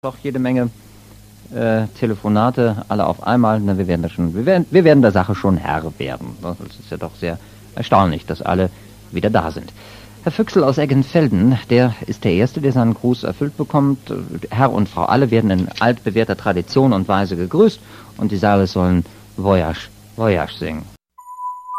doch jede Menge Telefonate, alle auf einmal. Na, wir werden der Sache schon Herr werden. Das ist ja doch sehr erstaunlich, dass alle wieder da sind. Herr Füchsel aus Eggenfelden, der ist der Erste, der seinen Gruß erfüllt bekommt. Herr und Frau alle werden in altbewährter Tradition und Weise gegrüßt und die Saale sollen Voyage, Voyage singen.